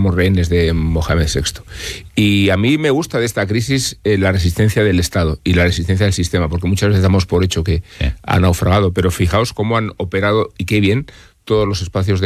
somos rehenes de Mohamed VI. Y a mí me gusta de esta crisis la resistencia del Estado y la resistencia del sistema, porque muchas veces damos por hecho que ha naufragado, pero fijaos cómo han operado, y qué bien, todos los espacios de